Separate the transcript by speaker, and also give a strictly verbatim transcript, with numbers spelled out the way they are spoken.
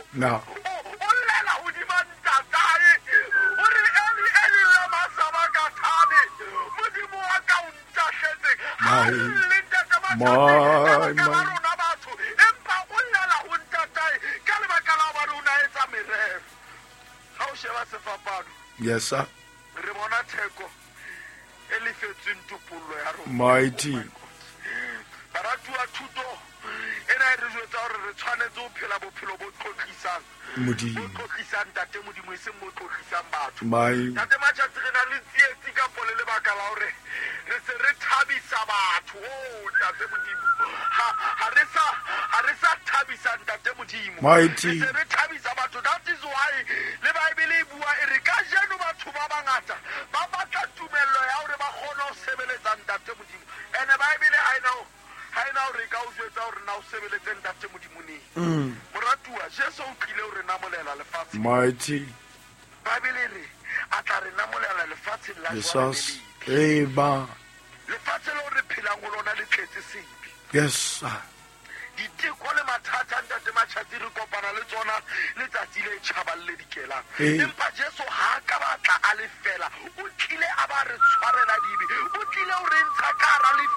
Speaker 1: No.
Speaker 2: o llela hodima ntatae o re eli eli lama sabakatane modimo wa ka o ntahletseng ha
Speaker 1: My-
Speaker 2: le ntate
Speaker 1: my-
Speaker 2: matsatsi ka
Speaker 1: my-
Speaker 2: rona batho empa o llela ho ntatae ka lebaka la hobane o na etsa merero ha o sheba sefapano
Speaker 1: Yes, sir.
Speaker 2: re bona theko e lefetsweng topollo ya rona.
Speaker 1: Mighty.
Speaker 2: Oh my God. Baratuwa thuto ena e re jwetsa hore re tshwanetse ho phela bophelo bo tlotlisang bo
Speaker 1: Modimo.
Speaker 2: tlotlisang ntate modimo e seng bo tlotlisang batho.
Speaker 1: My
Speaker 2: Ntate matjatsi re na le tsietsi kapo le lebaka la hore re se re thabisa batho o ntate modimo ha ha re sa ha re sa thabisa ntate modimo
Speaker 1: Mighty.
Speaker 2: re se re thabisa batho. That is why le Bible e bua e re ka jeno batho ba bangata ba batla tumello ya hore ba kgone ho sebeletsa ntate modimo ene Bible ha ena ha ena hore ka o jwetsa hore na o sebeletse ntate modimo ne
Speaker 1: mm,
Speaker 2: moratuwa Jesu o tlile hore namolela lefatshe
Speaker 1: mighty
Speaker 2: Bible e re a tla re namolela lefatshe la
Speaker 1: Jesus. Amen.
Speaker 2: lefatshe le re phelang ho lona le tletse sebi
Speaker 1: Yes, sir.
Speaker 2: diteko le mathata ntate matjhatsi re kopana le tsona letsatsi le tjhaballe dikelang
Speaker 1: Eh.
Speaker 2: empa Jesu ha ka batla a le fela o tlile a ba re tshwarela dibe o tlile o re ntsha ka hara